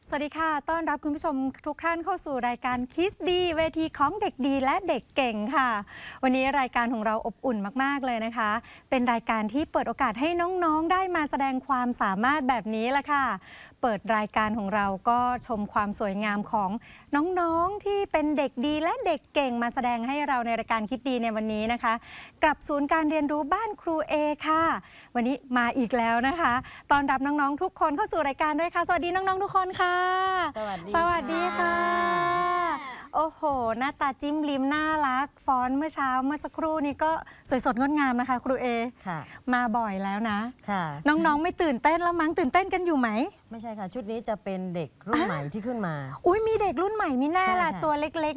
สวัสดีค่ะต้อนรับคุณผู้ชมทุกท่านเข้าสู่รายการคิสดีเวทีของเด็กดีและเด็กเก่งค่ะวันนี้รายการของเราอบอุ่นมากๆเลยนะคะเป็นรายการที่เปิดโอกาสให้น้องๆได้มาแสดงความสามารถแบบนี้ละค่ะเปิดรายการของเราก็ชมความสวยงามของน้องๆที่เป็นเด็กดีและเด็กเก่งมาแสดงให้เราในรายการคิดดีในวันนี้นะคะกับศูนย์การเรียนรู้บ้านครูเอค่ะวันนี้มาอีกแล้วนะคะต้อนรับน้องๆทุกคนเข้าสู่รายการด้วยค่ะสวัสดีน้องๆทุกคนค่ะสวัสดีค่ะ โอ้โห หน้าตาจิ้มลิ้มน่ารักฟอนต์เมื่อเช้าเมื่อสักครู่นี้ก็สวยสดงดงามนะคะครูเอค่ะมาบ่อยแล้วนะค่ะน้องๆไม่ตื่นเต้นแล้วมั้งตื่นเต้นกันอยู่ไหมไม่ใช่ค่ะชุดนี้จะเป็นเด็กรุ่นใหม่ที่ขึ้นมาอุ้ยมีเด็กรุ่นใหม่มีหน้าล่ะตัวเล็ก